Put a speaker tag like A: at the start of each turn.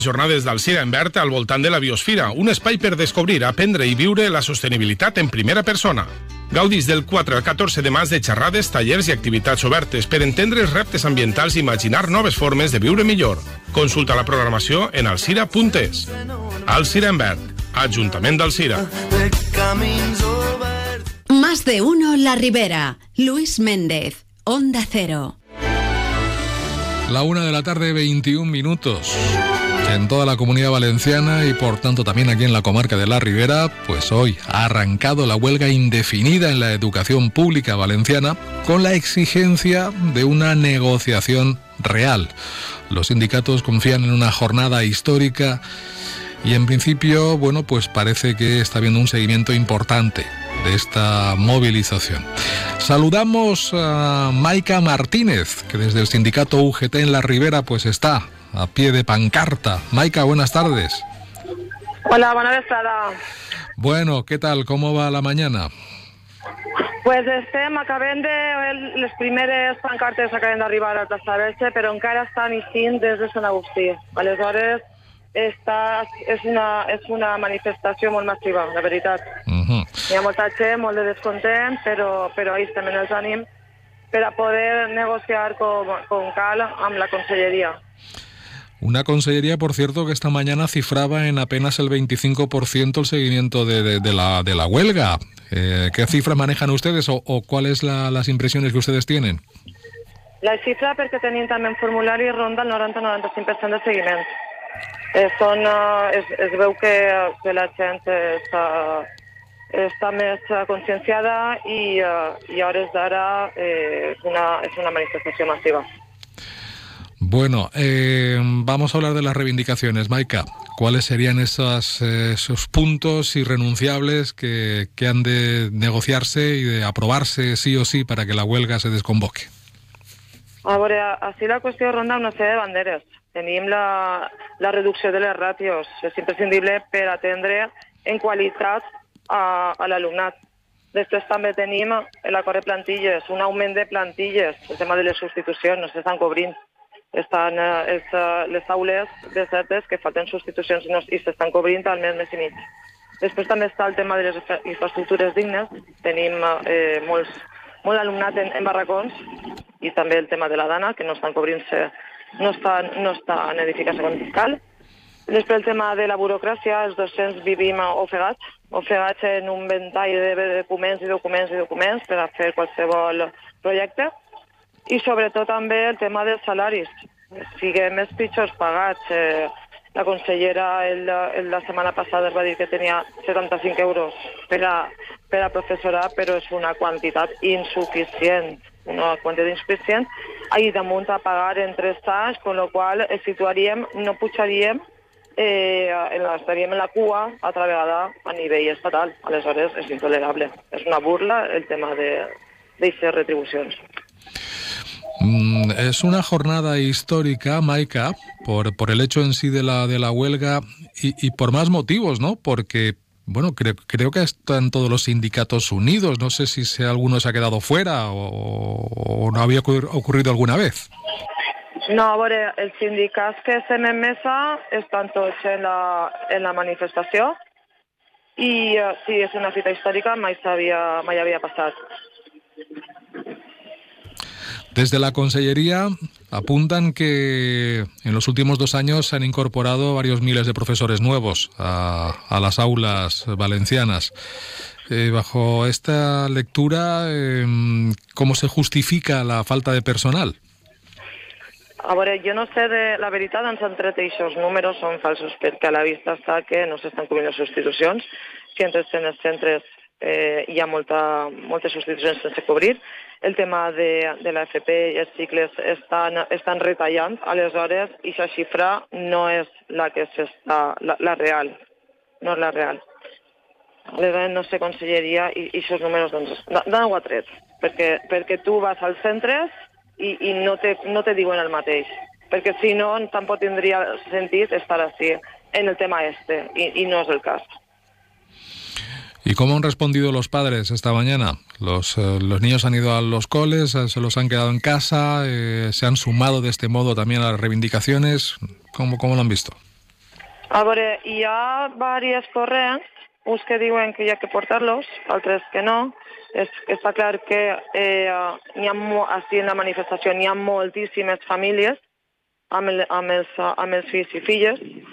A: Jornades d'Alzira en Verd al voltant de la biosfera, un espai per descobrir, aprendre i viure la sostenibilitat en primera persona. Gaudis del 4 al 14 de maig de xerrades, tallers i activitats obertes per entendre els reptes ambientals i imaginar noves formes de viure millor. Consulta la programació en alzira.es. Alzira en Verd, Ajuntament d'Alzira.
B: Más de uno La Ribera. Luis Méndez, Onda Cero.
C: La 1 de la tarde, 21 minutos. En toda la Comunidad Valenciana y por tanto también aquí en la comarca de La Ribera, pues hoy ha arrancado la huelga indefinida en la educación pública valenciana con la exigencia de una negociación real. Los sindicatos confían en una jornada histórica y en principio, bueno, pues parece que está habiendo un seguimiento importante de esta movilización. Saludamos a Maica Martínez, que desde el sindicato UGT en La Ribera pues está a pie de pancarta. Maica, buenas tardes.
D: Hola, bona vesprada.
C: Bueno, ¿qué tal? ¿Cómo va la mañana?
D: Pues acabem de... Les primeres pancartes acaben d'arribar a la plaça Belche, però encara estan eixint des de Sant Agustí. Aleshores, és una manifestació molt massiva, la veritat. Hi ha molta gent, molt de descontent, però ahí estem en els ànims per a poder negociar con cal amb la conselleria.
C: Una consellería, por cierto, que esta mañana cifraba en apenas el 25% el seguimiento de la huelga. ¿Qué cifra manejan ustedes o cuáles las impresiones que ustedes tienen?
D: La xifra, perquè tenim també un formulari, ronda el 90-95% de seguiment. Es veu que la gent està més conscienciada i a hores d'ara és una manifestació massiva.
C: Bueno, vamos a hablar de las reivindicaciones. Maica, ¿cuáles serían esos puntos irrenunciables que han de negociarse y de aprobarse sí o sí para que la huelga se desconvoque?
D: A veure, així la qüestió ronda una sèrie de banderes. Tenim la reducció de les ràtios. És imprescindible per atendre en qualitat a l'alumnat. Després també tenim l'acord de plantilles, un augment de plantilles. El tema de les substitucions no s'estan cobrint. Estan les aules desertes que falten substitucions i s'estan cobrint al mes i mig. Després també està el tema de les infraestructures dignes. Tenim molt alumnat en barracons i també el tema de la dana, que no estan cobrint-se, no està en edificació fiscal. Després el tema de la burocràcia, els docents vivim ofegats en un ventall de documents per a fer qualsevol projecte. I sobretot també el tema dels salaris. Siguem els pitjors pagats. La consellera la setmana passada es va dir que tenia 75 euros per a professorat, però és una quantitat insuficient. Ahir damunt a pagar en 3 anys, con lo qual situaríem, no pujaríem, estaríem en la cua altra vegada a nivell estatal. Aleshores és intolerable. És una burla el tema d'aquestes retribucions.
C: Es una jornada histórica, Maica, por el hecho en sí de la huelga y por más motivos, ¿no? Porque, bueno, creo que están todos los sindicatos unidos. No sé si alguno se ha quedado fuera o no había ocurrido alguna vez.
D: No, a veure, els sindicats que estem en mesa estan tots en la manifestació i sí, és una fita històrica, mai havia passat.
C: Desde la Consellería apuntan que en los últimos 2 años se han incorporado varios miles de profesores nuevos a las aulas valencianas. Bajo esta lectura, ¿cómo se justifica la falta de personal?
D: A veure, jo no sé, la veritat ens han tret aquests números, són falsos, perquè a la vista està que no s'estan cobrint les substitucions, que en els centres hi ha moltes substitucions sense cobrir. El tema de la FP i els cicles estan retallant, aleshores, aquesta xifra no és la real. No és la real. Aleshores, no sé, conselleria, i aquests números, doncs, d'on ho ha tret? Perquè tu vas als centres i no te diuen el mateix. Perquè si no, tampoc tindria sentit estar així en el tema i no és el cas.
C: ¿Y cómo han respondido los padres esta mañana? Los niños han ido a los coles, se los han quedado en casa, se han sumado de este modo también a las reivindicaciones. ¿Cómo lo han visto?
D: A veure, hi ha diversos corrents, uns que diuen que hi ha que portar-los, altres que no. Està clar que així en la manifestació hi ha moltíssimes famílies amb els fills i filles,